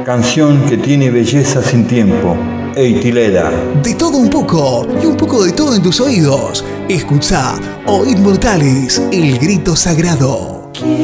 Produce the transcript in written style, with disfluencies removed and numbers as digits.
canción que tiene belleza sin tiempo. Eitileda. De todo un poco y un poco de todo en tus oídos. Escucha Oíd Mortalis, el grito sagrado.